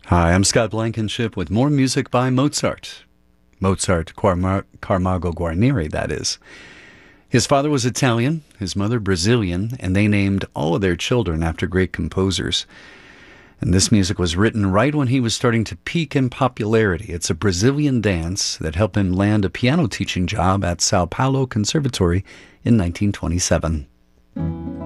Hi, I'm Scott Blankenship with more music by Mozart. Mozart Camargo Guarneri, that is. His father was Italian, his mother Brazilian, and they named all of their children after great composers. And this music was written right when he was starting to peak in popularity. It's a Brazilian dance that helped him land a piano teaching job at Sao Paulo Conservatory in 1927.